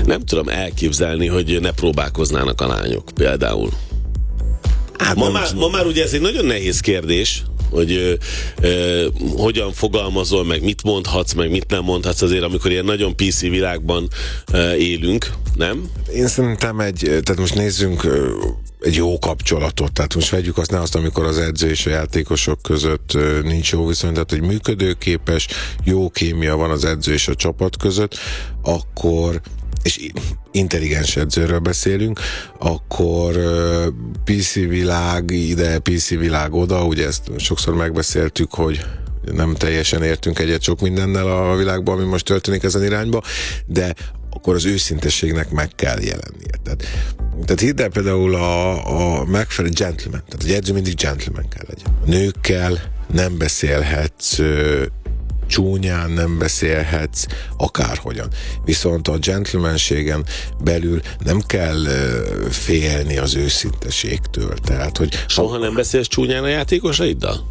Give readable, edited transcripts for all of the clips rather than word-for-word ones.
nem tudom elképzelni, hogy ne próbálkoznának a lányok például. Hát ma már ugye ez egy nagyon nehéz kérdés, hogy hogyan fogalmazol, meg mit mondhatsz, meg mit nem mondhatsz azért, amikor ilyen nagyon PC világban élünk, nem? Én szerintem tehát most nézzünk egy jó kapcsolatot, tehát most vegyük azt, ne azt, amikor az edző és a játékosok között nincs jó viszony, tehát hogy működőképes, jó kémia van az edző és a csapat között, akkor, és intelligens edzőről beszélünk, akkor PC világ ide, PC világ oda, ugye ezt sokszor megbeszéltük, hogy nem teljesen értünk egyet sok mindennel a világban, ami most történik ezen irányba, de akkor az őszintességnek meg kell jelennie. Tehát hidd el például a megfelelő gentleman, tehát egy edző mindig gentleman kell legyen. A nőkkel nem beszélhetsz csúnyán, nem beszélhetsz akárhogyan. Viszont a gentlemanségen belül nem kell félni az őszinteségtől. Tehát, hogy soha nem beszélsz csúnyán a játékosaiddal?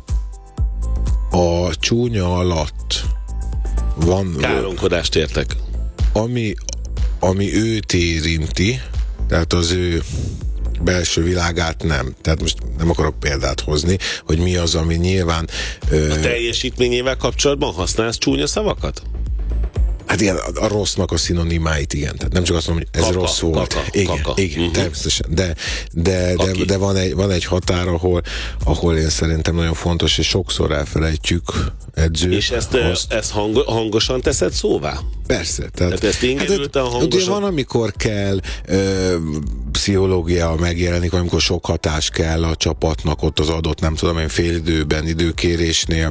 A csúnya alatt van... Káromkodást értek. Ami őt érinti, tehát az ő belső világát nem. Tehát most nem akarok példát hozni, hogy mi az, ami nyilván... A teljesítményével kapcsolatban használsz csúnya szavakat? Hát igen, a rossznak a szinonimáit, igen. Tehát nem csak azt mondom, hogy ez rossz volt. Igen, természetesen. De van egy határ, ahol én szerintem nagyon fontos, és sokszor elfelejtjük edzők. És ezt hangosan teszed szóvá? Persze. Tehát ezt ingerülten hangosan? Ugye van, amikor kell pszichológia megjelenik, amikor sok hatás kell a csapatnak ott az adott, nem tudom én, félidőben, időkérésnél,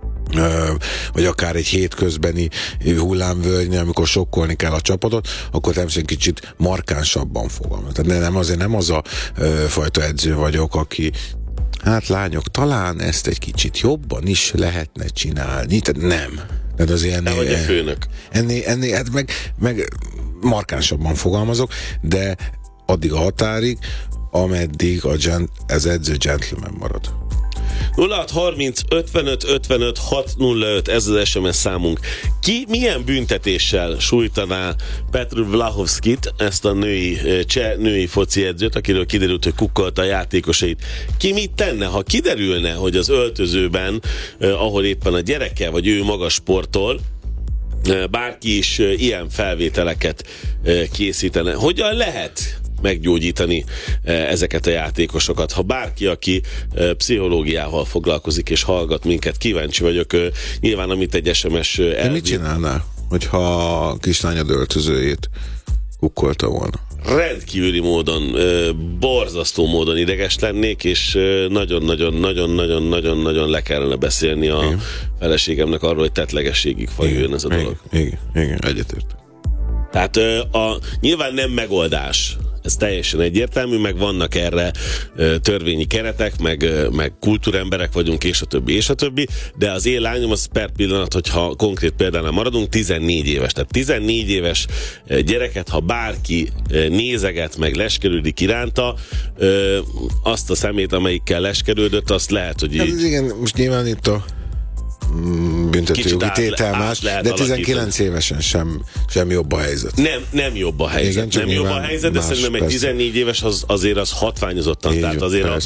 vagy akár egy hétközbeni hullámvölgynél, amikor sokkolni kell a csapatot, akkor természetesen kicsit markánsabban fogalmaz. Tehát nem az a fajta edző vagyok, aki hát lányok, talán ezt egy kicsit jobban is lehetne csinálni. Tehát nem. Tehát az ennél, vagy a főnök. Ennél hát meg markánsabban fogalmazok, de addig a határig, ameddig az edző gentleman marad. 0630 55 55 605, ez az SMS számunk. Ki milyen büntetéssel sújtaná Petr Vlahovskit, ezt a cseh női foci edzőt, akiről kiderült, hogy kukkolta a játékosait? Ki mit tenne, ha kiderülne, hogy az öltözőben, ahol éppen a gyereke, vagy ő maga sportol, bárki is ilyen felvételeket készítene? Hogyan lehet meggyógyítani ezeket a játékosokat? Ha bárki, aki pszichológiával foglalkozik és hallgat minket, kíváncsi vagyok. Nyilván, amit egy SMS De mit csinálnál, hogyha a kislányod öltözőjét kukkolta volna? Rendkívüli módon, borzasztó módon ideges lennék, és nagyon-nagyon le kellene beszélni a feleségemnek arról, hogy tettlegességig jön ez a dolog. Igen, egyetért. Tehát nyilván nem megoldás. Ez teljesen egyértelmű, meg vannak erre törvényi keretek, meg kultúremberek vagyunk, és a többi, de az én lányom az per pillanat, hogyha konkrét példánál maradunk, 14 éves. Tehát 14 éves gyereket, ha bárki nézeget, meg leskerődik iránta, azt a szemét, amelyikkel leskerődött, azt lehet, hogy így... Hát igen, most nyilván itt a büntetőjogi tétel más, de 19 évesen sem jobb a helyzet. Nem jobb a helyzet. Igen, nem jobb a helyzet, de szerintem egy 14 éves azért az hatványozottan. Így, tehát azért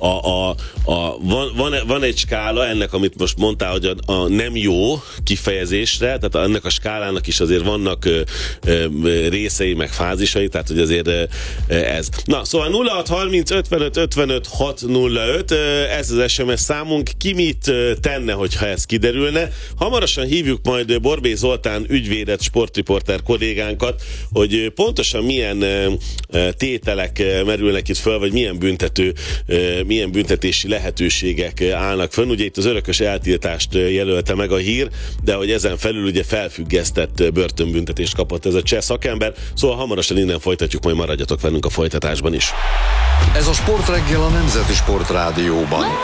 van egy skála ennek, amit most mondtál, hogy a nem jó kifejezésre, tehát ennek a skálának is azért vannak részei, meg fázisai, tehát hogy azért ez. Na, szóval 0630 55 55 605, ez az SMS számunk. Ki mit tenne, hogyha ez kiderülne? Hamarosan hívjuk majd Borbély Zoltán ügyvédet, sportriporter kollégánkat, hogy pontosan milyen tételek merülnek itt föl, vagy milyen büntetési lehetőségek állnak fönn. Ugye itt az örökös eltiltást jelölte meg a hír, de hogy ezen felül ugye felfüggesztett börtönbüntetést kapott ez a cseh szakember. Szóval hamarosan innen folytatjuk, majd maradjatok velünk a folytatásban is. Ez a Sportreggel a Nemzeti Sportrádióban.